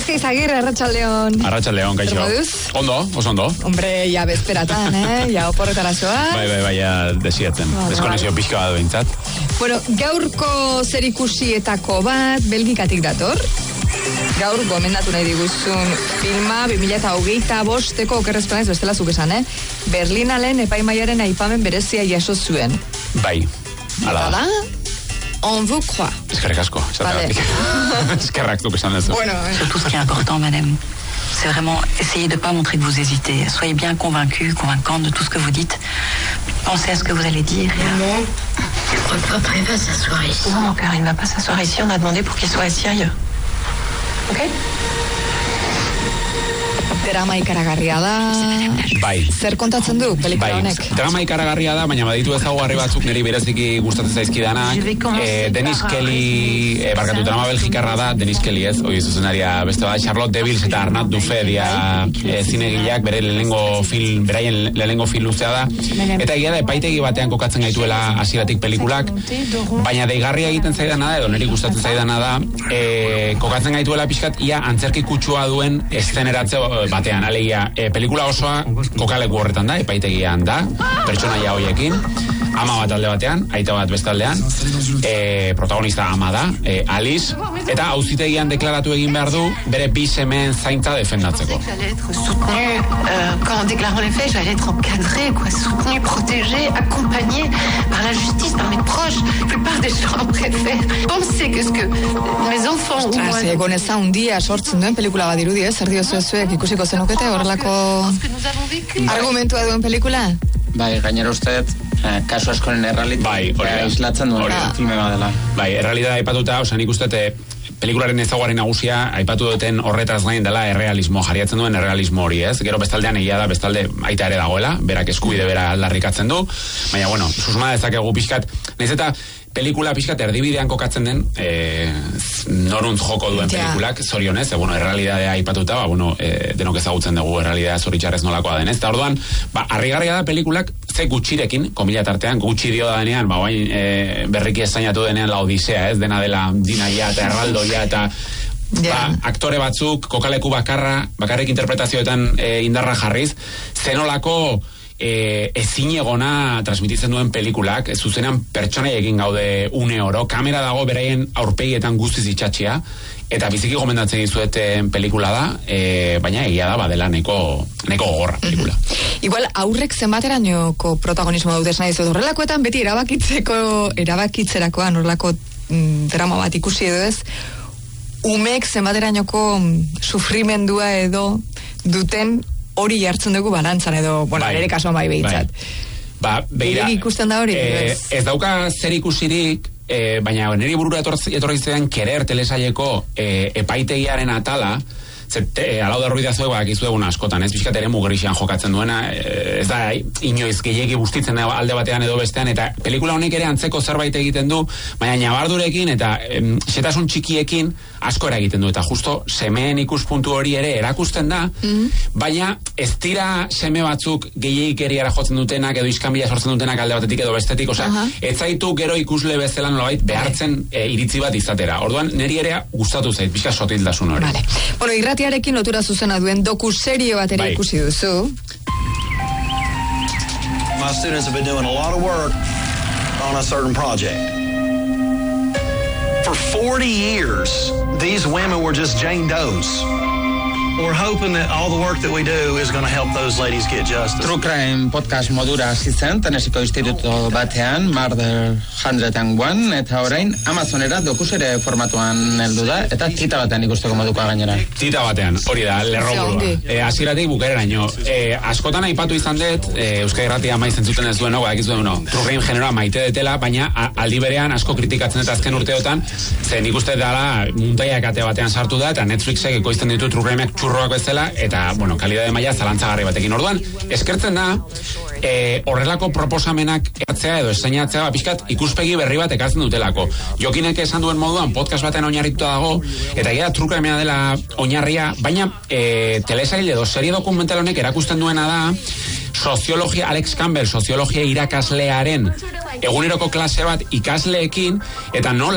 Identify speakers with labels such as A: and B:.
A: Borja Izagirre, Arratsaldeon.
B: Arratsaldeon, kaixo. Ondo, oso ondo.
A: Hombre, ya bezperatan, ya oporretara zoaz.
B: Bai, ya desiatzen. Deskonexio pixka bat behintzat.
A: Bueno, gaurko zerikusietako bat, Belgikatik dator. Gaur gomendatu nahi diguzun filma 2025 okerrezpanez bestela zuk esan, Berlinalen epaimaiaren aipamen berezia jaso zuen.
B: Bai, ala da.
A: On vous croit.
B: Eskerrik asko. Eskerrak zuk esan dezu.
A: Bueno,
C: surtout ce qui est important, madame, c'est vraiment essayer de ne pas montrer que vous hésitez. Soyez bien convaincante de tout ce que vous dites. Pensez à ce que vous allez dire.
D: Non, je crois que papa, il va s'asseoir ici.
C: Non, mon cœur, il ne va pas s'asseoir ici. On a demandé pour qu'il soit assis ailleurs. Ok?
A: drama ikaragarria da.
B: Bai.
A: Zer kontatzen du pelikula honek?
B: Drama ikaragarria da, baina baditu ezaugarri batzuk niri bereziki gustatzen zaizkidanak. Dennis Kelly, barkatu, drama belgikarra da, Dennis Kelly ez, hori zuzenaria beste bada, Charlotte Devils eta Arnat Dufé dia zinegileak, beraien lehenengo film luzea da. Eta egia da, epaitegi batean kokatzen gaituela hasieratik pelikulak, baina deigarria egiten zaidana da, edo niri gustatzen zaidana da, kokatzen gaituela pixkat, ia antzerki kutsua duen eszeneratze batean, alegia, pelikula osoa kokaleku horretan da, epaitegian da, pertsonaia hoiekin, ama bat alde batean, aita bat bestaldean, protagonista ama da, Alice, eta auzitegian deklaratu egin behar du, bere bi semeen zaintza defendatzeko.
D: Quand déclarant les faits, j'allais être encadrée, soutenue, protégée, accompagnée par la justice, par mes proches. La plupart des gens préfèrent penser que ce que mes enfants ou moi...
A: Egon eza undia sortzen duen pelikula bat dirudi, zer diozuezuek ikusiko zenukete horrelako argumentua duen pelikula?
E: Bai, gainera usteet, kasu askoren errealitatea islatzen duen filme bat dela.
B: Bai, errealitatea aipatuta, nik uste pelikularen ezaugarri nagusia aipatu duten horretaz gain dela errealismo, jariatzen duen errealismo hori, ez? Gero bestaldean egia da, bestalde aita ere dagoela, berak eskubide bera aldarrikatzen du, baina, bueno, susma dezakegu pixkat, nahiz eta pelikula pixkat erdibidean kokatzen den, noruntz joko duen pelikulak, zorionez, errealitatea aipatuta, denok ezagutzen dugu errealitatea zoritxarrez nolakoa den, ez? Eta orduan, harrigarria da pelikulak, ze gutxirekin, komila tartean, gutxi dio da denean, berriki ezainatu denean la Odisea, ez? Dena dela Dinaia eta Erraldoia eta aktore batzuk, kokaleku bakarrik interpretazioetan indarra jarriz, zenolako ezinegona transmititzen duen pelikulak, zuzenean pertsonaiekin gaude une oro, kamera dago beraien aurpegietan guztiz itxatxia, eta biziki gomendatzen dizueten pelikula da, baina egia da, badela neko gogorra pelikula.
A: Igual, aurrek zenbaterainoko protagonismo dut esan dizuet, horrelakoetan beti erabakitzerakoan, horrelako drama bat ikusi edo ez, umek zenbaterainoko sufrimendua edo duten hori jartzen dugu balantzan edo, nire kasuan bai behintzat.
B: Beira,
A: ikusten da hori?
B: Ez dauka zer ikusirik, baina niri burura etorri zean Kerer telesaileko epaitegiaren atala, alau da ruidazuek bakizu egun askotan, ez pixkat ere mugerixian jokatzen duena, ez da inoiz gehiegi bustitzen alde batean edo bestean, eta pelikula honek ere antzeko zerbait egiten du, baina nabardurekin eta xetasun txikiekin asko eragiten du, eta justo semeen ikuspuntu hori ere erakusten da, baina ez dira seme batzuk gehiagikeriara jotzen dutenak edo iskanbila sortzen dutenak alde batetik edo bestetik, ez zaitu gero ikusle bezala nolabait behartzen iritzi bat izatera. Orduan, niri ere gustatu zait, pixka sotildasun hori.
A: Bueno, irratiarekin lotura zuzena duen doku serio bat ere ikusi duzu.
F: My students have been doing a lot of work on a certain project. For 40 years, these women were just Jane Does. We're hoping that all the work that we do is going to help those ladies get justice.
E: True Crime podcast modura hasi zen, Tennesseeko instituto batean, Murder 101, eta orain Amazonera dokusere formatuan heldu da, eta tita batean ikusteko modukoa gainera.
B: Tita batean, hori da, lerroburua. Hasieratik bukaeraraino. Askotan aipatu izan dut, Euskadi Irratia maiz entzuten ez duen, True Crime generoa maite detela, baina aldi berean asko kritikatzen eta azken urteotan, zen ikuste dela muntaiak ate batean sartu da, eta Netflixek ekoizten ditu True Crimeak churroak bezala, eta, kalidade maila zalantzagarri batekin. Orduan, eskertzen da, horrelako proposamenak etzea edo esainatzea, pixkat ikuspegi berri bat ekartzen dutelako. Jokinek esan duen moduan, podcast baten oinarrituta dago, eta gira True Crimea dela oinarria, baina telesail edo serie dokumental honek erakusten duena da, Alex Campbell, soziologia irakaslearen eguneroko klase bat ikasleekin, eta nola